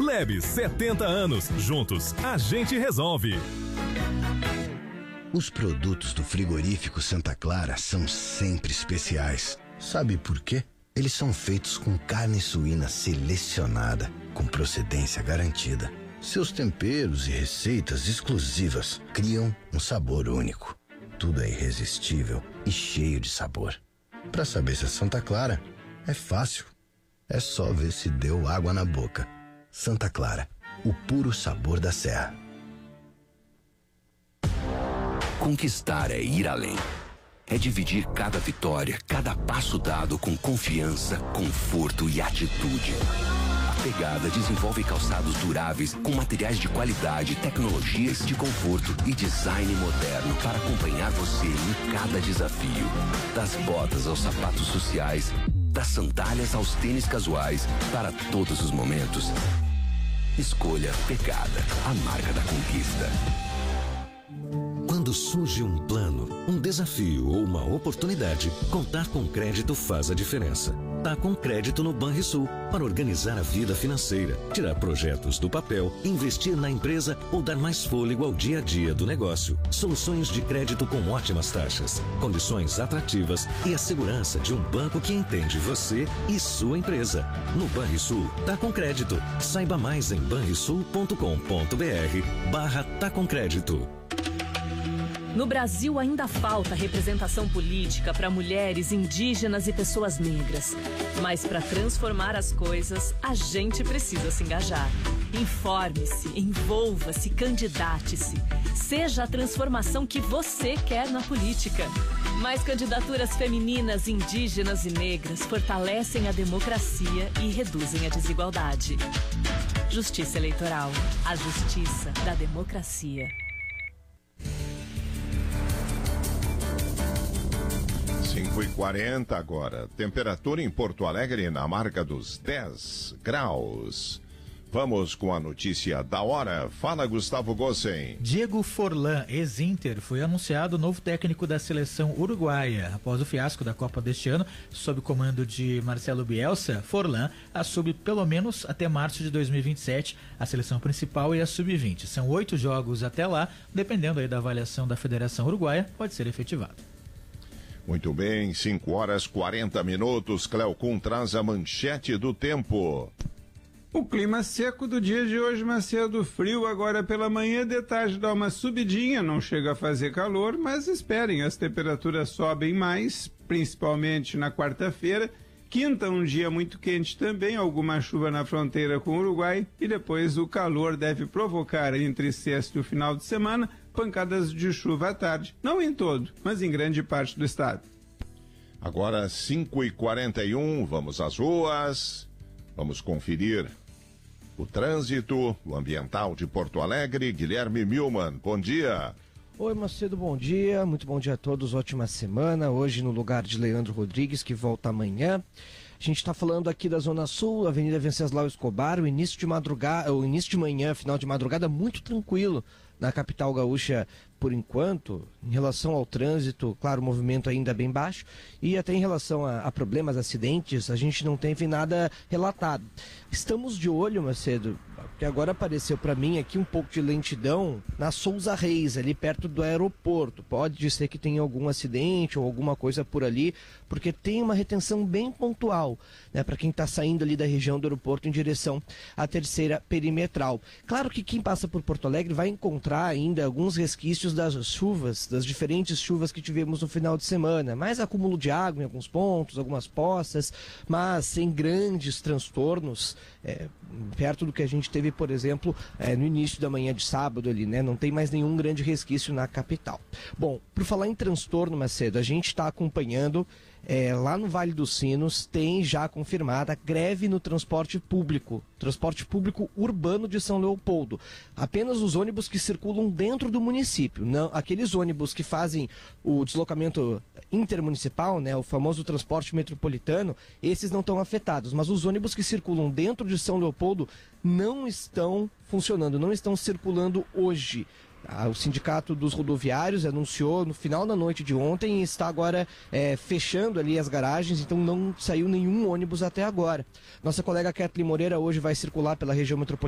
Lebes, 70 anos. Juntos, a gente resolve. Os produtos do frigorífico Santa Clara são sempre especiais. Sabe por quê? Eles são feitos com carne suína selecionada, com procedência garantida. Seus temperos e receitas exclusivas criam um sabor único. Tudo é irresistível e cheio de sabor. Para saber se é Santa Clara, é fácil. É só ver se deu água na boca. Santa Clara, o puro sabor da serra. Conquistar é ir além. É dividir cada vitória, cada passo dado com confiança, conforto e atitude. A Pegada desenvolve calçados duráveis com materiais de qualidade, tecnologias de conforto e design moderno para acompanhar você em cada desafio. Das botas aos sapatos sociais, das sandálias aos tênis casuais, para todos os momentos. Escolha Pegada, a marca da conquista. Quando surge um plano, um desafio ou uma oportunidade, contar com crédito faz a diferença. Tá com crédito no Banrisul para organizar a vida financeira, tirar projetos do papel, investir na empresa ou dar mais fôlego ao dia a dia do negócio. Soluções de crédito com ótimas taxas, condições atrativas e a segurança de um banco que entende você e sua empresa. No Banrisul, tá com crédito. Saiba mais em banrisul.com.br/tá com crédito. No Brasil ainda falta representação política para mulheres, indígenas e pessoas negras. Mas para transformar as coisas, a gente precisa se engajar. Informe-se, envolva-se, candidate-se. Seja a transformação que você quer na política. Mais candidaturas femininas, indígenas e negras fortalecem a democracia e reduzem a desigualdade. Justiça Eleitoral. A justiça da democracia. 5h40 agora. Temperatura em Porto Alegre na marca dos 10 graus. Vamos com a notícia da hora. Fala, Gustavo Gossen. Diego Forlán, ex-Inter, foi anunciado novo técnico da seleção uruguaia. Após o fiasco da Copa deste ano, sob o comando de Marcelo Bielsa, Forlán assume pelo menos até março de 2027 a seleção principal e a sub-20. São 8 jogos até lá, dependendo aí da avaliação da Federação Uruguaia, pode ser efetivado. Muito bem, 5h40. Cleocum traz a manchete do tempo. O clima seco do dia de hoje, Macedo, frio agora pela manhã, de tarde dá uma subidinha, não chega a fazer calor, mas esperem, as temperaturas sobem mais, principalmente na quarta-feira. Quinta, um dia muito quente também, alguma chuva na fronteira com o Uruguai, e depois o calor deve provocar entre sexta e o final de semana pancadas de chuva à tarde, não em todo, mas em grande parte do estado. Agora 5h41, vamos às ruas, vamos conferir o trânsito, o ambiental de Porto Alegre. Guilherme Milman, bom dia. Oi, Macedo, bom dia, muito bom dia a todos, ótima semana, hoje no lugar de Leandro Rodrigues, que volta amanhã. A gente está falando aqui da Zona Sul, Avenida Venceslau Escobar, o início de manhã, final de madrugada, muito tranquilo na capital gaúcha por enquanto. Em relação ao trânsito, claro, o movimento ainda é bem baixo, e até em relação a problemas, acidentes, a gente não teve nada relatado. Estamos de olho, Macedo, porque agora apareceu para mim aqui um pouco de lentidão na Souza Reis, ali perto do aeroporto. Pode ser que tenha algum acidente ou alguma coisa por ali, porque tem uma retenção bem pontual, né, para quem está saindo ali da região do aeroporto em direção à terceira perimetral. Claro que quem passa por Porto Alegre vai encontrar ainda alguns resquícios das chuvas, das diferentes chuvas que tivemos no final de semana, mais acúmulo de água em alguns pontos, algumas poças, mas sem grandes transtornos, perto do que a gente teve, por exemplo, no início da manhã de sábado ali, né? Não tem mais nenhum grande resquício na capital. Bom, por falar em transtorno, Macedo, a gente está acompanhando lá no Vale dos Sinos, tem já confirmada greve no transporte público urbano de São Leopoldo. Apenas os ônibus que circulam dentro do município, não aqueles ônibus que fazem o deslocamento intermunicipal, né, o famoso transporte metropolitano, esses não estão afetados, mas os ônibus que circulam dentro de São Leopoldo não estão funcionando, não estão circulando hoje. O Sindicato dos Rodoviários anunciou no final da noite de ontem e está agora fechando ali as garagens, então não saiu nenhum ônibus até agora. Nossa colega Kathleen Moreira hoje vai circular pela região metropolitana